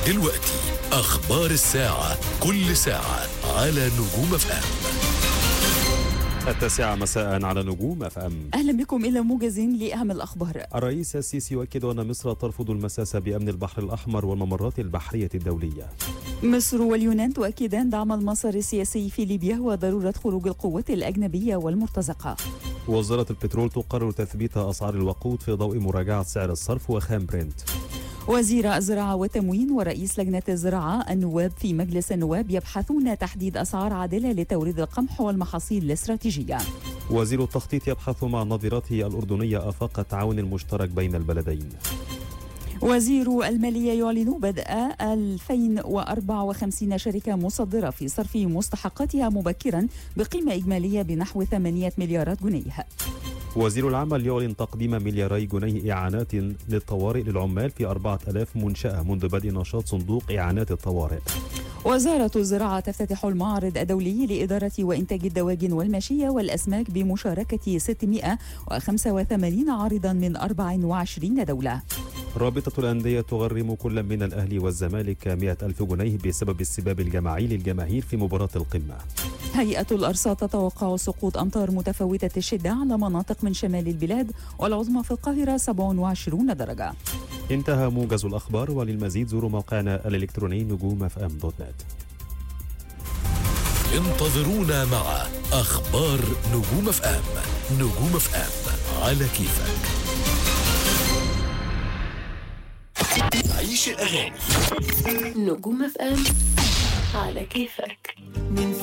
دلوقتي أخبار الساعة، كل ساعة على نجوم FM. 9 مساء على نجوم FM. أهلا بكم إلى موجز لأهم الأخبار. الرئيس السيسي يؤكد أن مصر ترفض المساس بأمن البحر الأحمر والممرات البحرية الدولية. مصر واليونان تؤكدان دعم المسار السياسي في ليبيا وضرورة خروج القوات الأجنبية والمرتزقة. وزارة البترول تقرر تثبيت أسعار الوقود في ضوء مراجعة سعر الصرف وخام برنت. وزير الزراعة والتموين ورئيس لجنة الزراعة النواب في مجلس النواب يبحثون تحديد أسعار عادلة لتوريد القمح والمحاصيل الاستراتيجية. وزير التخطيط يبحث مع نظيرته الأردنية آفاق التعاون المشترك بين البلدين. وزير المالية يعلن بدء 2054 شركة مصدرة في صرف مستحقاتها مبكرا بقيمة إجمالية بنحو 8 مليارات جنيه. وزير العمل يعلن تقديم ملياري جنيه إعانات للطوارئ للعمال في 4000 منشأة منذ بدء نشاط صندوق إعانات الطوارئ. وزارة الزراعة تفتتح المعرض الدولي لإدارة وإنتاج الدواجن والماشية والأسماك بمشاركة 685 عارضا من 24 دولة. رابطة الأندية تغرم كل من الأهلي والزمالك 100,000 جنيه بسبب السباب الجماعي للجماهير في مباراة القمة. هيئة الأرصاد تتوقع سقوط أمطار متفاوتة الشدة على مناطق من شمال البلاد والعظمى في القاهرة 27 درجة. انتهى موجز الأخبار، وللمزيد زوروا موقعنا الإلكتروني نجوم.fm.net. انتظرونا مع أخبار نجوم FM. نجوم FM على كيفك. عيش الأغاني. نجوم FM على كيفك.